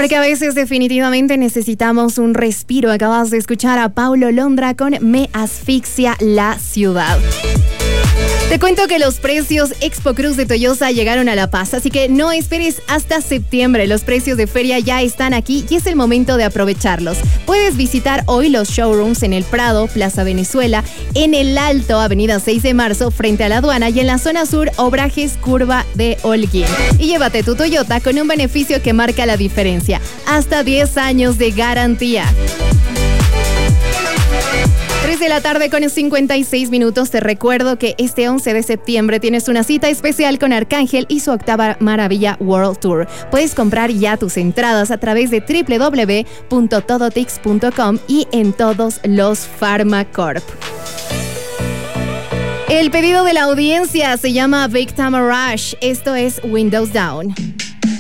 Porque a veces definitivamente necesitamos un respiro. Acabas de escuchar a Paulo Londra con Me asfixia la ciudad. Te cuento que los precios Expo Cruz de Toyosa llegaron a La Paz, así que no esperes hasta septiembre. Los precios de feria ya están aquí y es el momento de aprovecharlos. Puedes visitar hoy los showrooms en El Prado, Plaza Venezuela, en El Alto, Avenida 6 de Marzo, frente a la aduana, y en la zona sur, Obrajes, Curva de Holguín. Y llévate tu Toyota con un beneficio que marca la diferencia. Hasta 10 años de garantía. 3 de la tarde con 56 minutos. Te recuerdo que este 11 de septiembre tienes una cita especial con Arcángel y su octava maravilla World Tour. Puedes comprar ya tus entradas a través de www.todotix.com y en todos los Pharmacorp. El pedido de la audiencia se llama Big Time Rush. Esto es Windows Down.